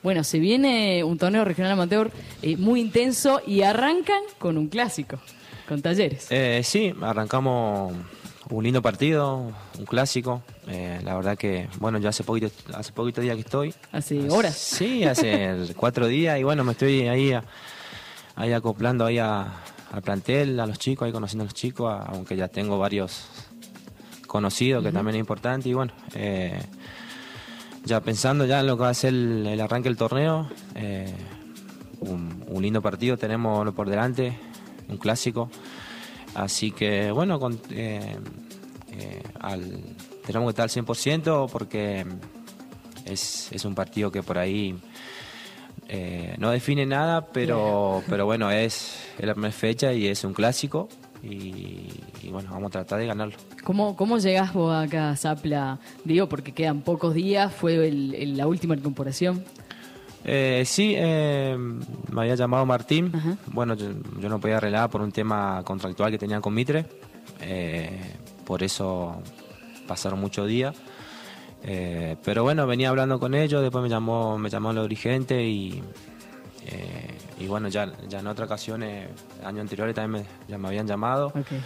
Bueno, se viene un torneo regional amateur muy intenso y arrancan con un clásico, con Talleres. Sí, arrancamos un lindo partido, un clásico. La verdad que, bueno, yo hace poquito día que estoy. ¿Hace horas? Sí, hace 4 días y bueno, me estoy ahí acoplando ahí al plantel, a los chicos, ahí conociendo a los chicos, aunque ya tengo varios conocidos, que también es importante y bueno, ya pensando ya en lo que va a ser el arranque del torneo, un lindo partido tenemos por delante, un clásico, así que bueno, tenemos que estar al 100% porque es un partido que por ahí no define nada, pero bueno, es la primera fecha y es un clásico y bueno, vamos a tratar de ganarlo. ¿Cómo llegás vos acá a Zapla? Digo, porque quedan pocos días, fue la última incorporación. Sí, me había llamado Martín. Ajá. Bueno, yo no podía arreglar por un tema contractual que tenía con Mitre, por eso pasaron muchos días. Pero bueno, venía hablando con ellos, después me llamó los dirigentes y bueno, ya en otras ocasiones, años anteriores también ya me habían llamado. Okay.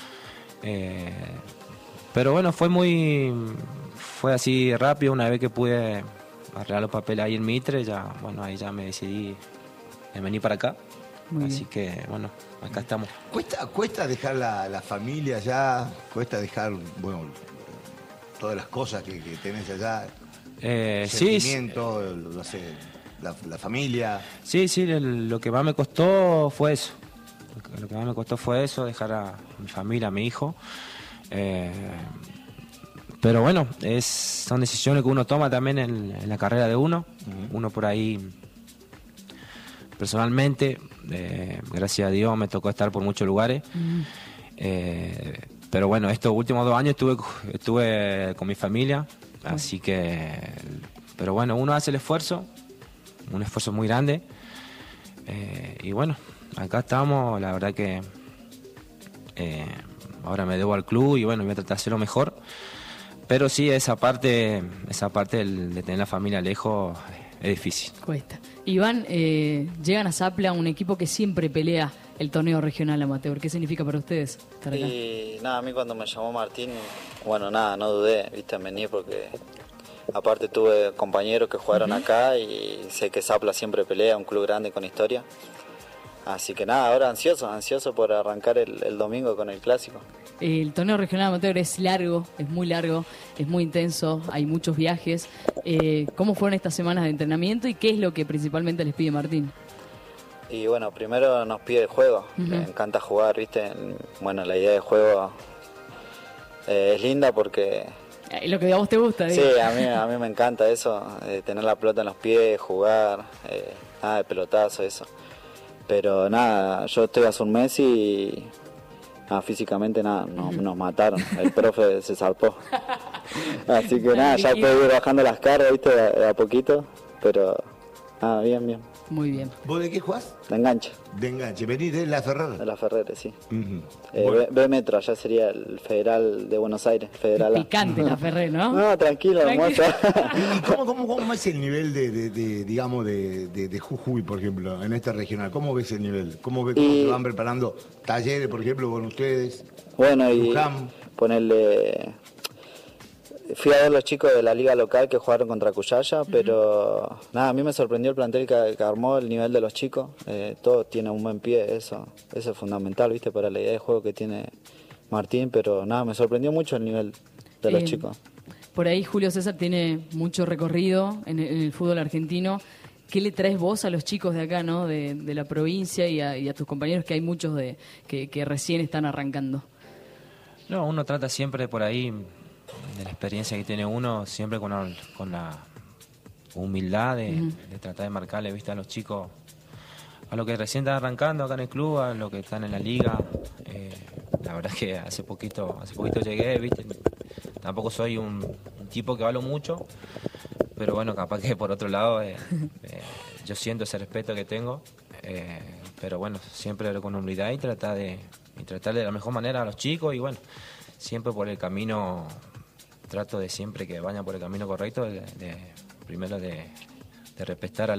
Pero bueno, fue así rápido. Una vez que pude arreglar los papeles ahí en Mitre, bueno, ahí ya me decidí en venir para acá. Muy así bien. que bueno, acá estamos. ¿Cuesta dejar la familia allá? ¿Cuesta dejar, bueno, todas las cosas que tenés allá? Sí, Sentimiento, no sé, la familia. Sí, lo que más me costó fue eso. Lo que más me costó fue eso, dejar a mi familia, a mi hijo. Pero bueno, son decisiones que uno toma también en la carrera de uno. Uno por ahí, personalmente, gracias a Dios me tocó estar por muchos lugares. Pero bueno, estos últimos 2 años estuve con mi familia, así que... Pero bueno, uno hace el esfuerzo, un esfuerzo muy grande. Y bueno, acá estamos, la verdad que ahora me debo al club y bueno, voy a tratar de hacerlo mejor. Pero sí, esa parte de tener la familia lejos es difícil. Cuesta. Iván, llegan a Zapla, un equipo que siempre pelea el torneo regional amateur. ¿Qué significa para ustedes estar acá? Y nada, a mí cuando me llamó Martín, bueno, nada, no dudé, viste, en venir porque aparte tuve compañeros que jugaron acá y sé que Zapla siempre pelea, un club grande con historia. Así que nada, ahora ansioso por arrancar el domingo con el clásico. El torneo regional amateur es largo, es muy intenso, hay muchos viajes. ¿Cómo fueron estas semanas de entrenamiento y qué es lo que principalmente les pide Martín? Y bueno, primero nos pide el juego, me encanta jugar, viste. Bueno, la idea de juego es linda porque... Lo que a vos te gusta, Sí, digo. a mí me encanta eso, tener la pelota en los pies, jugar, nada de pelotazo, eso. Pero nada, yo estoy hace un mes y físicamente nada, nos mataron, el profe se zarpó. Así que nada, ya puedo ir bajando las cargas, viste, de a poquito, pero nada, bien. Muy bien. ¿Vos de qué jugás? De enganche, De enganche. ¿Venís de La Ferrara? de la Ferrere, sí. Bueno. B Metro, allá sería el Federal de Buenos Aires, Federal A. Picante la Ferré, ¿no? No, tranquilo, hermoso. ¿Cómo es el nivel digamos, de Jujuy, por ejemplo, en este regional? ¿Cómo ves el nivel? ¿Cómo ves cómo se van preparando talleres, por ejemplo, con ustedes? Bueno, y Luján. ponerle... Fui a ver los chicos de la liga local que jugaron contra Cuyaya, pero nada, a mí me sorprendió el plantel que armó, el nivel de los chicos. Todos tienen un buen pie, eso es fundamental, viste, para la idea de juego que tiene Martín, pero nada, me sorprendió mucho el nivel de los chicos. Por ahí Julio César tiene mucho recorrido en el fútbol argentino. ¿Qué le traes vos a los chicos de acá, ¿no? de la provincia y a tus compañeros, que hay muchos que recién están arrancando? No, uno trata siempre por ahí, de la experiencia que tiene uno, siempre con la humildad de tratar de marcarle, viste, a los chicos, a los que recién están arrancando acá en el club, a los que están en la liga. La verdad es que hace poquito llegué, viste, tampoco soy un tipo que hablo mucho, pero bueno, capaz que por otro lado yo siento ese respeto que tengo, pero bueno, siempre con humildad y tratar de la mejor manera a los chicos y bueno, siempre por el camino, trato de siempre que vayan por el camino correcto, primero de respetar a